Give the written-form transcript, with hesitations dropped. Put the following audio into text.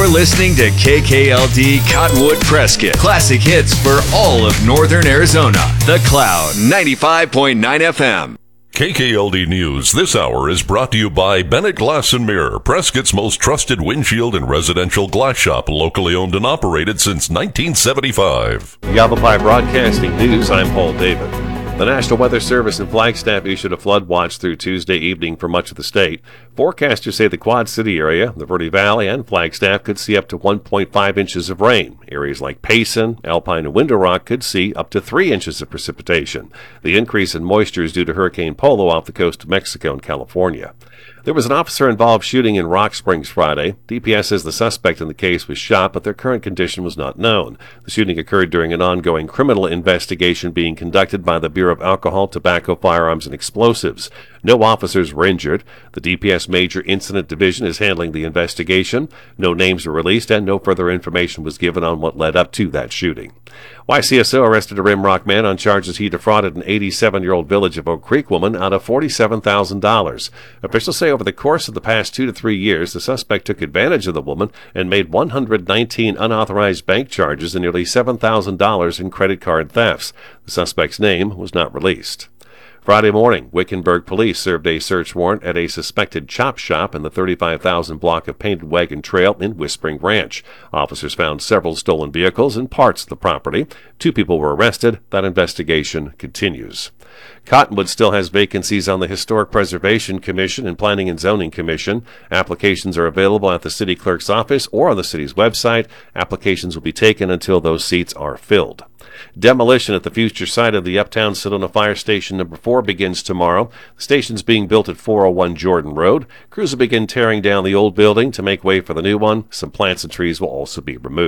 You're listening to KKLD Cottonwood Prescott. Classic hits for all of Northern Arizona. The Cloud, 95.9 FM. KKLD News this hour is brought to you by Bennett Glass and Mirror, Prescott's most trusted windshield and residential glass shop, locally owned and operated since 1975. Yavapai Broadcasting News, I'm Paul David. The National Weather Service in Flagstaff issued a flood watch through Tuesday evening for much of the state. Forecasters say the Quad City area, the Verde Valley, and Flagstaff could see up to 1.5 inches of rain. Areas like Payson, Alpine, and Window Rock could see up to 3 inches of precipitation. The increase in moisture is due to Hurricane Polo off the coast of Mexico and California. There was an officer-involved shooting in Rock Springs Friday. DPS says the suspect in the case was shot, but their current condition was not known. The shooting occurred during an ongoing criminal investigation being conducted by the Bureau of Alcohol, Tobacco, Firearms, and Explosives. No officers were injured. The DPS Major Incident Division is handling the investigation. No names were released, and no further information was given on what led up to that shooting. YCSO arrested a Rimrock man on charges he defrauded an 87-year-old Village of Oak Creek woman out of $47,000. Officials say over the course of the past 2 to 3 years, the suspect took advantage of the woman and made 119 unauthorized bank charges and nearly $7,000 in credit card thefts. The suspect's name was not released. Friday morning, Wickenburg police served a search warrant at a suspected chop shop in the 35,000 block of Painted Wagon Trail in Whispering Ranch. Officers found several stolen vehicles and parts of the property. 2 people were arrested. That investigation continues. Cottonwood still has vacancies on the Historic Preservation Commission and Planning and Zoning Commission. Applications are available at the city clerk's office or on the city's website. Applications will be taken until those seats are filled. Demolition at the future site of the Uptown Sedona Fire Station No. 4 begins tomorrow. The station's being built at 401 Jordan Road. Crews will begin tearing down the old building to make way for the new one. Some plants and trees will also be removed.